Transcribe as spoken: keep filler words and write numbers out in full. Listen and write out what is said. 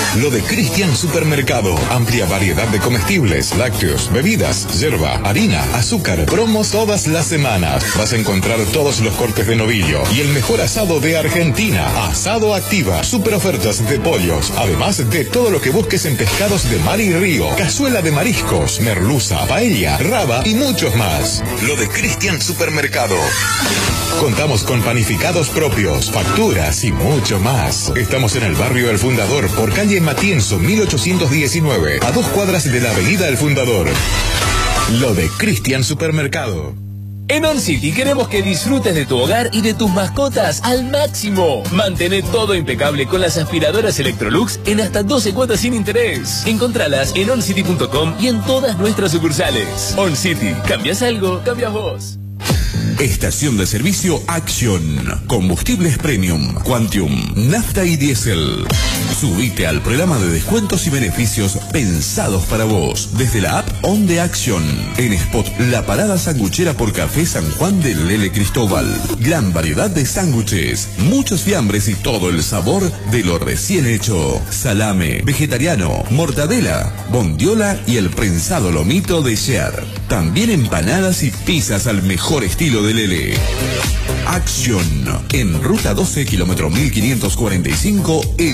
Lo de Cristian Supermercado. Amplia variedad de comestibles, lácteos, bebidas, yerba, harina, azúcar, promos todas las semanas. Vas a encontrar todos los cortes de novillo y el mejor asado de Argentina. Asado Activa. Super ofertas de pollos. Además de todo lo que busques en pescados de mar y río. Cazuela de mariscos, merluza, paella, raba y muchos más. Lo de Cristian Supermercado. Contamos con panificados propios, facturas y mucho más. Estamos en el barrio El Fundador, por calle Matienzo mil ochocientos diecinueve, a dos cuadras de la avenida El Fundador. Lo de Cristian Supermercado. En On City queremos que disfrutes de tu hogar y de tus mascotas al máximo. Mantén todo impecable con las aspiradoras Electrolux en hasta doce cuotas sin interés. Encontralas en on city punto com y en todas nuestras sucursales. On City, ¿cambias algo? Cambias vos. Estación de servicio Action. Combustibles Premium, Quantium, Nafta y Diésel. Subite al programa de descuentos y beneficios pensados para vos desde la app On de Action. En Spot, la parada sanguchera por Café San Juan de Lele Cristóbal. Gran variedad de sándwiches, muchos fiambres y todo el sabor de lo recién hecho. Salame, vegetariano, mortadela, bondiola y el prensado lomito de Sher. También empanadas y pizzas al mejor estilo de Lele. Action, en ruta doce, kilómetro mil quinientos cuarenta y cinco.